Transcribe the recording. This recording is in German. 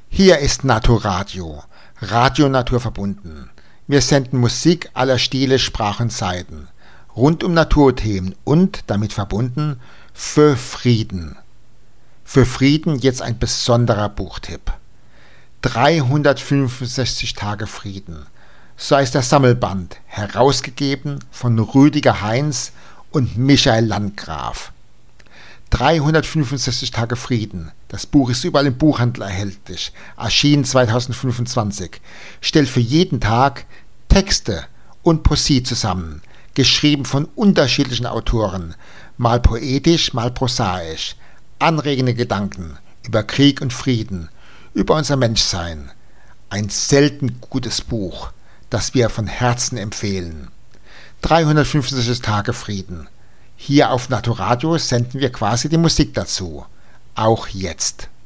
Hier ist Naturradio, Radio naturverbunden. Wir senden Musik aller Stile, Sprachen und Zeiten, rund um Naturthemen und, damit verbunden, für Frieden. Für Frieden jetzt ein besonderer Buchtipp. 365 Tage Frieden. So heißt der Sammelband, herausgegeben von Rüdiger Heinz und Michael Landgraf. 365 Tage Frieden. Das Buch ist überall im Buchhandel erhältlich. Erschienen 2025. Stellt für jeden Tag Texte und Poesie zusammen. Geschrieben von unterschiedlichen Autoren. Mal poetisch, mal prosaisch. Anregende Gedanken über Krieg und Frieden. Über unser Menschsein. Ein selten gutes Buch, das wir von Herzen empfehlen. 365 Tage Frieden. Hier auf Naturradio senden wir quasi die Musik dazu. Auch jetzt.